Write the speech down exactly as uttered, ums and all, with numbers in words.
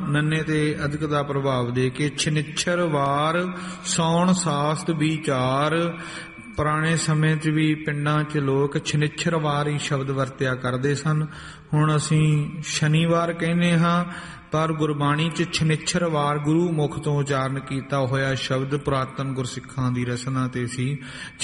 ਨੰਨੇ ਤੇ ਅਧਿਕ ਦਾ ਪ੍ਰਭਾਵ ਦੇ ਕੇ ਛਿਨਿੱਛਰ ਵਾਰ ਸੌਣ ਸਾਸਤ ਵਿਚਾਰ। ਪੁਰਾਣੇ ਸਮੇਂ 'ਚ ਵੀ ਪਿੰਡਾਂ 'ਚ ਲੋਕ ਛਿਨਿੱਛਰ ਵਾਰ ਹੀ ਸ਼ਬਦ ਵਰਤਿਆ ਕਰਦੇ ਸਨ। ਹੁਣ ਅਸੀਂ ਸ਼ਨੀਵਾਰ ਕਹਿੰਦੇ ਹਾਂ, ਪਰ ਗੁਰਬਾਣੀ 'ਚ ਛਿਨਿੱਛਰ ਵਾਰ ਗੁਰੂ ਮੁਖ ਤੋਂ ਉਚਾਰਨ ਕੀਤਾ ਹੋਇਆ ਸ਼ਬਦ ਪੁਰਾਤਨ ਗੁਰਸਿੱਖਾਂ ਦੀ ਰਸਨਾ 'ਤੇ ਸੀ।